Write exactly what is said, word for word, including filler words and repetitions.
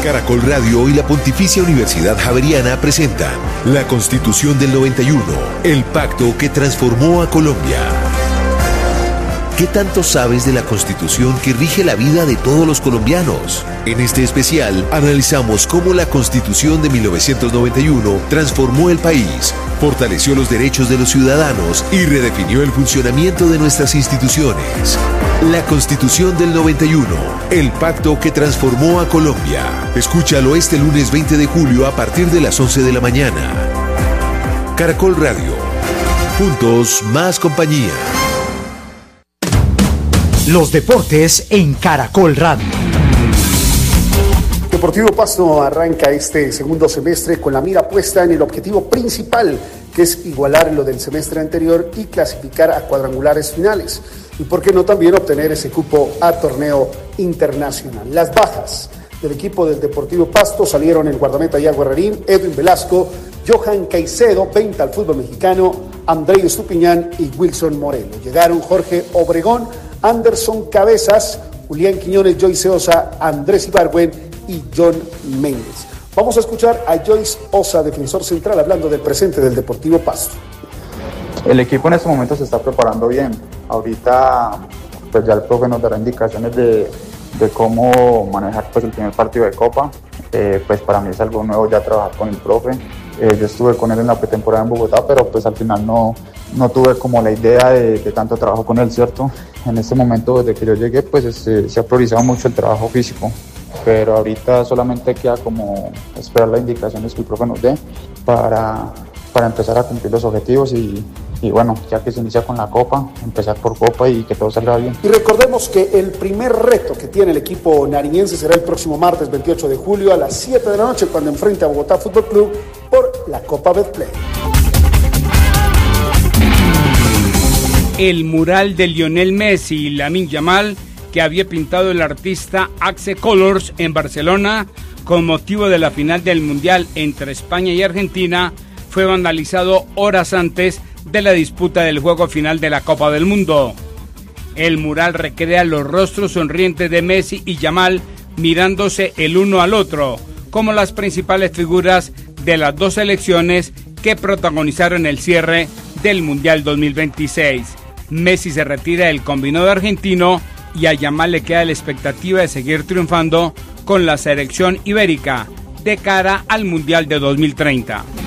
Caracol Radio y la Pontificia Universidad Javeriana presentan la Constitución del noventa y uno, el pacto que transformó a Colombia. ¿Qué tanto sabes de la Constitución que rige la vida de todos los colombianos? En este especial analizamos cómo la Constitución de mil novecientos noventa y uno transformó el país, fortaleció los derechos de los ciudadanos y redefinió el funcionamiento de nuestras instituciones. La Constitución del noventa y uno, el pacto que transformó a Colombia. Escúchalo este lunes veinte de julio a partir de las once de la mañana. Caracol Radio. Juntos, más compañía. Los deportes en Caracol Radio. Deportivo Pasto arranca este segundo semestre con la mira puesta en el objetivo principal, que es igualar lo del semestre anterior y clasificar a cuadrangulares finales. Y por qué no también obtener ese cupo a torneo internacional. Las bajas del equipo del Deportivo Pasto salieron el guardameta Yago Herrerín, Edwin Velasco, Johan Caicedo, venta al fútbol mexicano, Andrei Estupiñán y Wilson Moreno. Llegaron Jorge Obregón, Anderson Cabezas, Julián Quiñones, Joyce Osa, Andrés Ibargüen y John Méndez. Vamos a escuchar a Joyce Osa, defensor central, hablando del presente del Deportivo Pasto. El equipo en este momento se está preparando bien. Ahorita pues ya el profe nos dará indicaciones de, de cómo manejar pues el primer partido de Copa. Eh, pues para mí es algo nuevo ya trabajar con el profe. Eh, yo estuve con él en la pretemporada en Bogotá, pero pues al final no, no tuve como la idea de, de tanto trabajo con él, ¿cierto? En este momento, desde que yo llegué, pues este, se ha priorizado mucho el trabajo físico, pero ahorita solamente queda como esperar las indicaciones que el profe nos dé para, para empezar a cumplir los objetivos y, y bueno, ya que se inicia con la Copa, empezar por Copa y que todo salga bien. Y recordemos que el primer reto que tiene el equipo nariñense será el próximo martes veintiocho de julio a las siete de la noche cuando enfrente a Bogotá Fútbol Club por la Copa Betplay. El mural de Lionel Messi y Lamine Yamal que había pintado el artista Axe Colors en Barcelona con motivo de la final del Mundial entre España y Argentina fue vandalizado horas antes de la disputa del juego final de la Copa del Mundo. El mural recrea los rostros sonrientes de Messi y Yamal mirándose el uno al otro, como las principales figuras de las dos selecciones que protagonizaron el cierre del Mundial dos mil veintiséis. Messi se retira del combinado argentino y a Yamal le queda la expectativa de seguir triunfando con la selección ibérica de cara al Mundial de dos mil treinta.